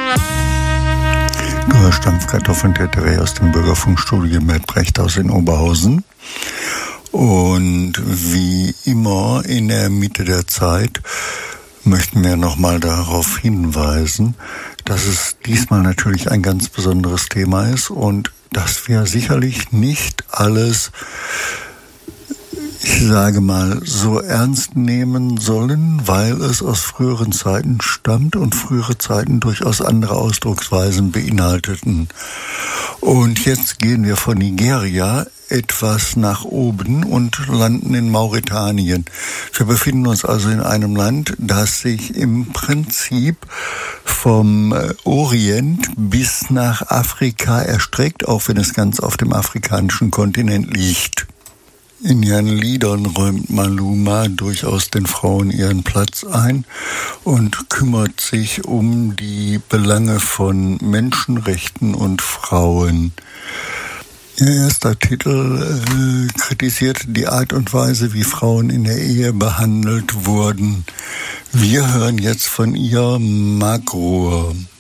Du hörst Dampfkartoffeln der Dreh aus dem Bürgerfunkstudio mit Brechthaus in Oberhausen. Und wie immer in der Mitte der Zeit möchten wir nochmal darauf hinweisen, dass es diesmal natürlich ein ganz besonderes Thema ist und dass wir sicherlich nicht alles, ich sage mal, so ernst nehmen sollen, weil es aus früheren Zeiten stammt und frühere Zeiten durchaus andere Ausdrucksweisen beinhalteten. Und jetzt gehen wir von Nigeria etwas nach oben und landen in Mauretanien. Wir befinden uns also in einem Land, das sich im Prinzip vom Orient bis nach Afrika erstreckt, auch wenn es ganz auf dem afrikanischen Kontinent liegt. In ihren Liedern räumt Maluma durchaus den Frauen ihren Platz ein und kümmert sich um die Belange von Menschenrechten und Frauen. Ihr erster Titel kritisiert die Art und Weise, wie Frauen in der Ehe behandelt wurden. Wir hören jetzt von ihr Magro.